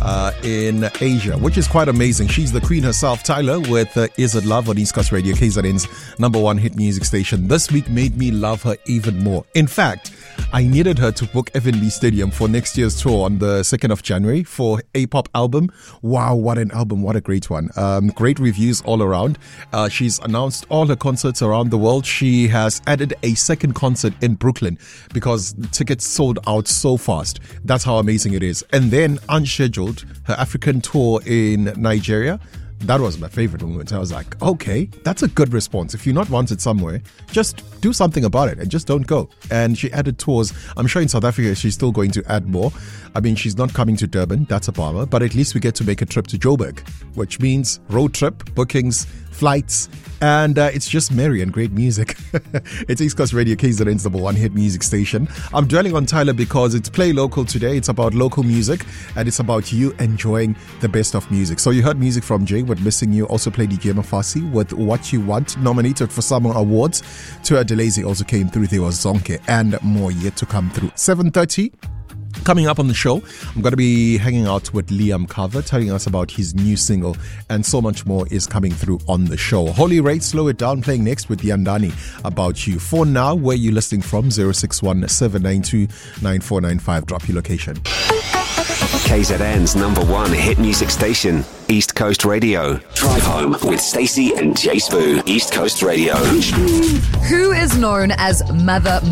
in Asia, which is quite amazing. She's the queen herself, Tyla, with Is It Love on East Coast Radio, KZN's #1 hit music station. This week made me love her even more. In fact, I needed her to book FNB Stadium for next year's tour on the 2nd of January for a pop album. Wow, what an album. What a great one. Great reviews all around. She's announced all her concerts around the world. She has added a second concert in Brooklyn because tickets sold out so fast. That's how amazing it is. And then unscheduled, her African tour in Nigeria. That was my favorite moment. I was like, okay, that's a good response. If you're not wanted somewhere, just do something about it and just don't go. And she added tours. I'm sure in South Africa, she's still going to add more. I mean, she's not coming to Durban. That's a bummer. But at least we get to make a trip to Joburg, which means road trip, bookings, flights, and it's just merry and great music. It's East Coast Radio, KZN's #1 hit music station. I'm dwelling on Tyla because it's Play Local today. It's about local music and it's about you enjoying the best of music. So you heard music from Jay with Missing You. Also played DJ Mafasi with What You Want, nominated for Summer Awards. Tua Deleze also came through. There was Zonke and more yet to come through. 7:30. Coming up on the show, I'm going to be hanging out with Liam Carver, telling us about his new single, and so much more is coming through on the show. Holy Rate, Slow It Down, playing next with Yandani, About You. For now, where are you listening from? 061-792-9495. Drop your location. KZN's #1 hit music station, East Coast Radio. Drive home with Stacey and Jay Spoo, East Coast Radio. Who is known as Mother